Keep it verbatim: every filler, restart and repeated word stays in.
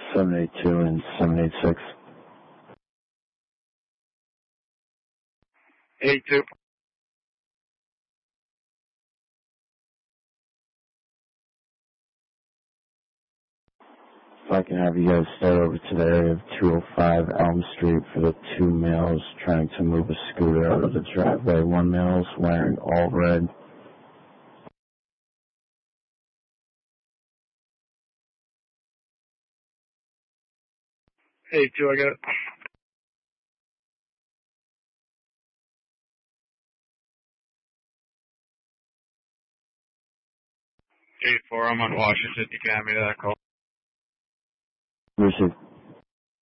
seven eight two and seven eight six. eight two. If I can have you guys start over to the area of two oh five Elm Street for the two males trying to move a scooter out of the driveway. One male is wearing all red. eight two, I got it. eight four, I'm on Washington. You can hand me that call. Received.